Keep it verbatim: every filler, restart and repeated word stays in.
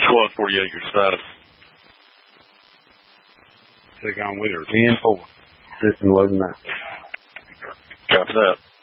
Squad forty-eight, your status. Take on with her. ten four. System loading now. Copy that.